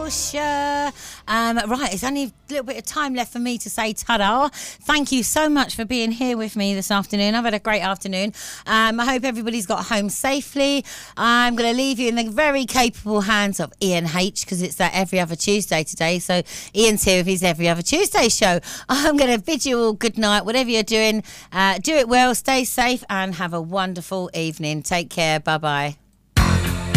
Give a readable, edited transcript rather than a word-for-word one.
Show. Right, it's only a little bit of time left for me to say ta-da. Thank you so much for being here with me this afternoon. I've had a great afternoon. I hope everybody's got home safely. I'm going to leave you in the very capable hands of Ian H, because it's that Every Other Tuesday today. So Ian's here with his Every Other Tuesday show. I'm going to bid you all good night. Whatever you're doing, do it well, stay safe, and have a wonderful evening. Take care. Bye-bye.